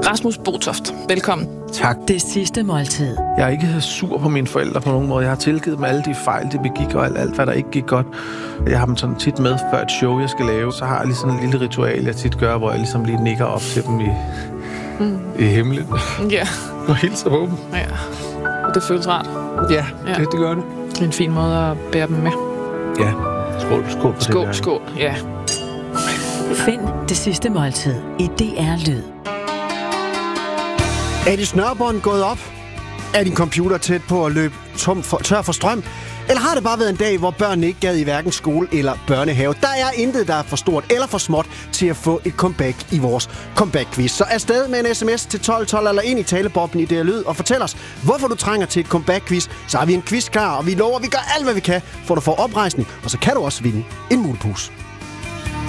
Rasmus Botoft, velkommen. Tak. Det sidste måltid. Jeg er ikke sur på mine forældre på nogen måde. Jeg har tilgivet dem alle de fejl, de begik, og alt hvad der ikke gik godt. Jeg har dem sådan tit med før et show, jeg skal lave. Så har jeg lige sådan en lille ritual, jeg tit gør, hvor jeg ligesom lige nikker op til dem i himlen. Ja. Og hilser på dem. Ja. Det føles rart. Ja, det gør det. Det er en fin måde at bære dem med. Ja. Skål på det. Skål, ja. Find det sidste måltid i DR Lyd. Er dit snørebånd gået op? Er din computer tæt på at løbe tør for strøm? Eller har det bare været en dag, hvor børnene ikke gad i hverken skole eller børnehave? Der er intet, der er for stort eller for småt til at få et comeback i vores comeback-quiz. Så afsted med en sms til 1212 eller ind i taleboblen i DR Lyd og fortæl os, hvorfor du trænger til et comeback-quiz. Så har vi en quiz klar, og vi lover, at vi gør alt, hvad vi kan, for at du får oprejsning. Og så kan du også vinde en mulepose.